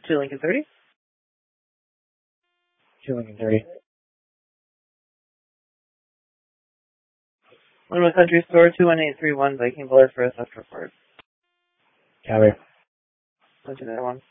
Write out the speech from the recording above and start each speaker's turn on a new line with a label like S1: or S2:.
S1: 2 Lincoln 30.
S2: 2 Lincoln 30.
S1: One Country Store, 21831, Viking Bullet for a theft report.
S2: Copy.
S1: I'll do that one.